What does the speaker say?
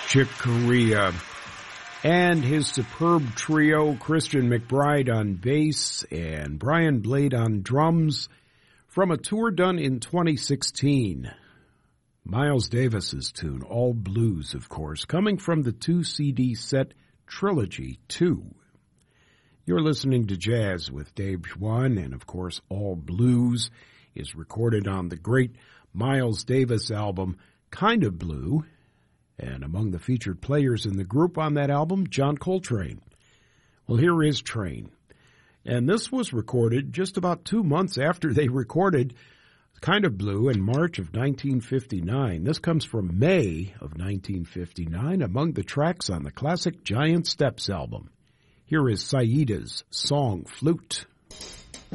Chick Corea and his superb trio, Christian McBride on bass and Brian Blade on drums, from a tour done in 2016. Miles Davis's tune, All Blues, of course, coming from the 2-CD set Trilogy 2. You're listening to Jazz with Dave Schwann, and of course, All Blues is recorded on the great Miles Davis album, Kind of Blue. And among the featured players in the group on that album, John Coltrane. Well, here is Train. And this was recorded just about 2 months after they recorded Kind of Blue in March of 1959. This comes from May of 1959, among the tracks on the classic Giant Steps album. Here is Saida's Song Flute.